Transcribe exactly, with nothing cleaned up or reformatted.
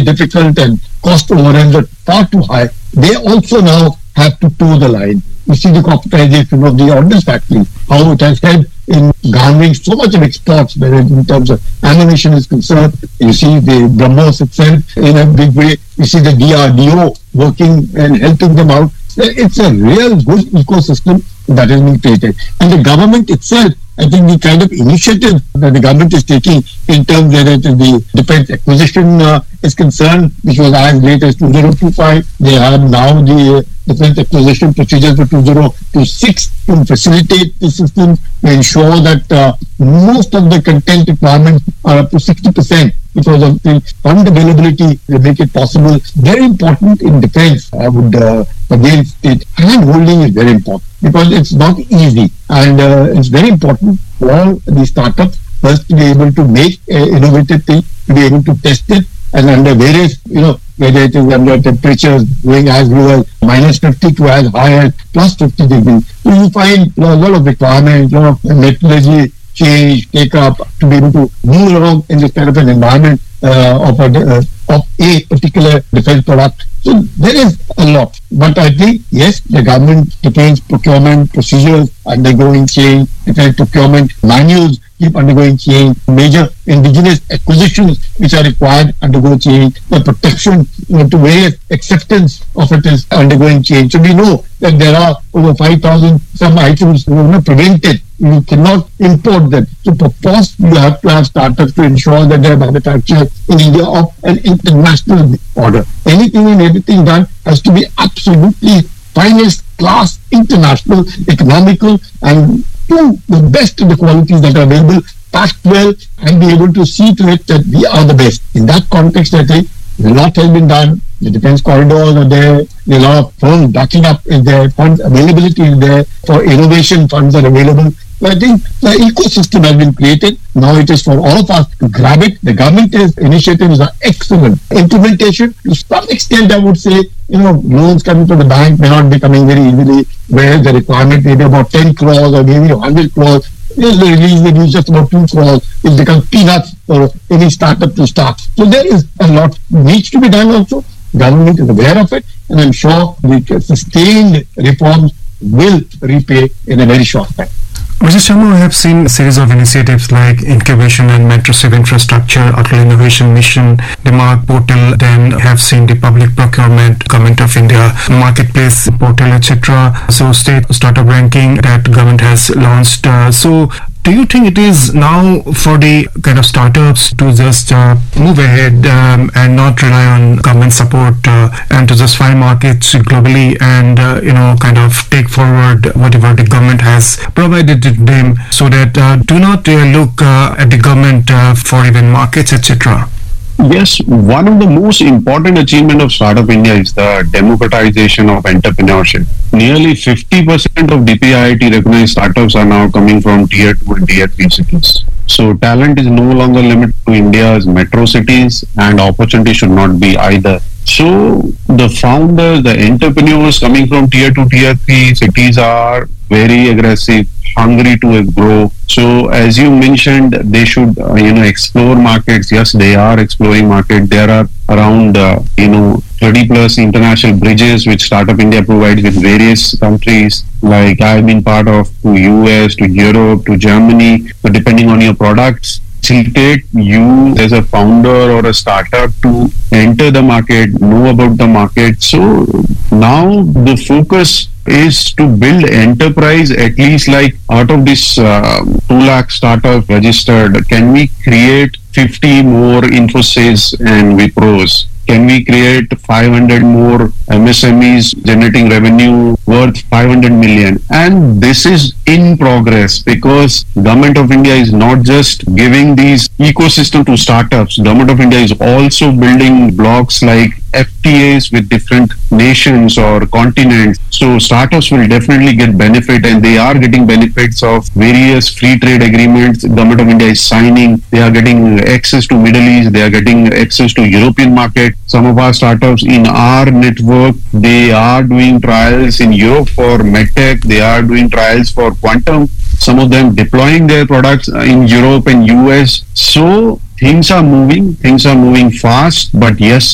difficult and cost overruns are far too high, they also now have to toe the line. You see the corporatization of the ordnance factory, how it has helped in garnering so much of exports, whether in terms of ammunition is concerned. You see the BrahMos itself in a big way. You see the D R D O working and helping them out. It's a real good ecosystem that has been created. And the government itself, I think the kind of initiative that the government is taking in terms of the defense acquisition uh, is concerned, which was as late as two thousand twenty-five. They have now the uh, defense acquisition procedures for two thousand twenty-six to facilitate the system to ensure that uh, most of the content requirements are up to sixty percent because of the fund availability. They make it possible. Very important in defense. I would uh, again state hand holding is very important because it's not easy, and uh, it's very important for the startups first to be able to make uh, innovative things, to be able to test it, and under various, you know, whether it is under temperatures going as low as minus fifty to as high as plus fifty degrees. So you find a lot of requirements, a lot of methodology change, take up to be able to move around in this kind of an environment uh, of, a, uh, of a particular defense product. So there is a lot. But I think, yes, the government defense procurement procedures undergoing change, defense procurement manuals keep undergoing change, major indigenous acquisitions which are required undergo change, the protection, you know, to various acceptance of it is undergoing change. So we know that there are over five thousand some items that are not prevented. You cannot import them. So for cost, you have to have startups to ensure that they are manufactured in India of an international order. Anything and everything done has to be absolutely finest class, international, economical, and to the best of the qualities that are available, packed well, and be able to see to it that we are the best. In that context, I think a lot has been done. The defense corridors are there. There are a lot of firms backing up is there. Funds availability is there. For innovation, funds are available. So I think the ecosystem has been created. Now it is for all of us to grab it. The government's initiatives are excellent. Implementation, to some extent, I would say, you know, loans coming from the bank may not be coming very easily, where the requirement may be about ten crores or maybe one hundred crores. They release they use just about two crores. It becomes peanuts for any startup to start. So there is a lot needs to be done also. Government is aware of it, and I'm sure the sustained reforms will repay in a very short time. Mister Sharma, we have seen a series of initiatives like incubation and mentorship infrastructure, Atal Innovation Mission, Dimag portal, then have seen the public procurement, Government of India marketplace portal, et cetera. So state startup ranking that government has launched. Uh, so do you think it is now for the kind of startups to just uh, move ahead um, and not rely on government support uh, and to just find markets globally and, uh, you know, kind of take forward whatever the government has provided to them, so that uh, do not uh, look uh, at the government uh, for even markets, et cetera? Yes, one of the most important achievement of Startup India is the democratization of entrepreneurship. Nearly fifty percent of D P I I T recognized startups are now coming from tier two and tier three cities. So talent is no longer limited to India's metro cities, and opportunity should not be either. So the founders, the entrepreneurs coming from tier two, tier three cities are very aggressive, hungry to grow. So as you mentioned, they should uh, you know explore markets. Yes, they are exploring market. There are around uh, you know thirty plus international bridges which Startup India provides with various countries. Like I've been part of to U S, to Europe, to Germany. But depending on your products, facilitate you as a founder or a startup to enter the market, know about the market. So now the focus is to build enterprise. At least like out of this uh, two lakh startup registered, can we create fifty more Infosys and Wipros? Can we create five hundred more M S M Es generating revenue worth five hundred million? And this is in progress, because Government of India is not just giving these ecosystem to startups. Government of India is also building blocks like F T As with different nations or continents. So startups will definitely get benefit, and they are getting benefits of various free trade agreements Government of India is signing. They are getting access to Middle East, they are getting access to European market. Some of our startups in our network, they are doing trials in Europe for medtech, they are doing trials for quantum, some of them deploying their products in Europe and U S. So things are moving, things are moving fast, but yes,